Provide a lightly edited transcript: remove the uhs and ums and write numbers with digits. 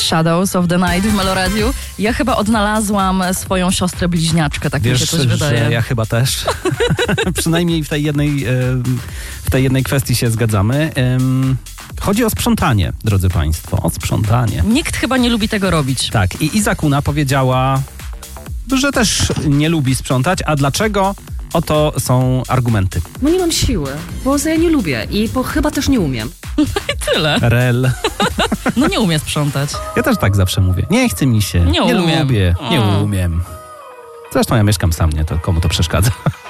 Shadows of the Night w Meloradiu. Ja chyba odnalazłam swoją siostrę bliźniaczkę, tak mi się coś wydaje. Że ja chyba też. Przynajmniej w tej jednej kwestii się zgadzamy. Chodzi o sprzątanie, drodzy państwo, o sprzątanie. Nikt chyba nie lubi tego robić. Tak, i Iza Kuna powiedziała, że też nie lubi sprzątać, a dlaczego? Oto są argumenty. No nie mam siły, bo ja nie lubię i chyba też nie umiem. I tyle. Rel. No nie umie sprzątać. Ja też tak zawsze mówię. Nie chce mi się. Nie umiem. lubię. Nie umiem. Zresztą ja mieszkam sam, nie? To komu to przeszkadza?